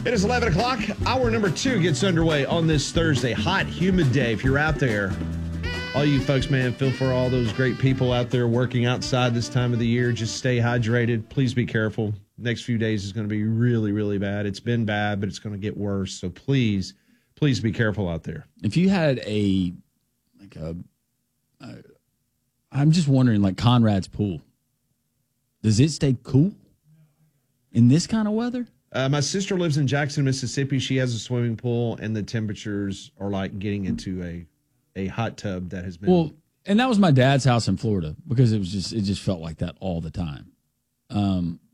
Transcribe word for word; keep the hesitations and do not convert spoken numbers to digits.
It is eleven o'clock. Hour number two gets underway on this Thursday. Hot, humid day. If you're out there, all you folks, man, feel for all those great people out there working outside this time of the year. Just stay hydrated. Please be careful. Next few days is going to be really, really bad. It's been bad, but it's going to get worse. So please, please be careful out there. If you had a, like a, uh, I'm just wondering, like Conrad's pool, does it stay cool in this kind of weather? Uh, my sister lives in Jackson, Mississippi. She has a swimming pool, and the temperatures are like getting into a a hot tub that has been. Well, and that was my dad's house in Florida because it was just it just felt like that all the time. Um,